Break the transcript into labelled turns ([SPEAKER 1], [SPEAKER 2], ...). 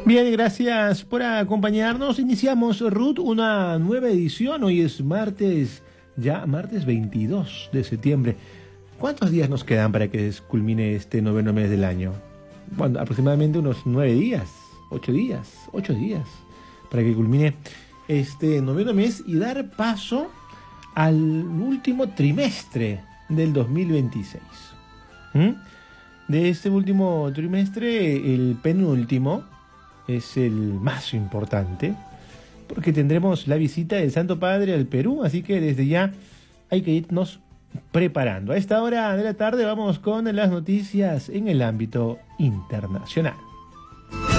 [SPEAKER 1] Bien, gracias por acompañarnos. Iniciamos, Ruth, una nueva edición. Hoy es martes, ya martes 22 de septiembre. ¿Cuántos días nos quedan para que culmine este noveno mes del año? Bueno, aproximadamente unos 9 días, 8 días, 8 días, para que culmine este noveno mes y dar paso al último trimestre del 2026. De este último trimestre, el penúltimo es el más importante, porque tendremos la visita del Santo Padre al Perú, así que desde ya hay que irnos preparando. A esta hora de la tarde vamos con las noticias en el ámbito internacional.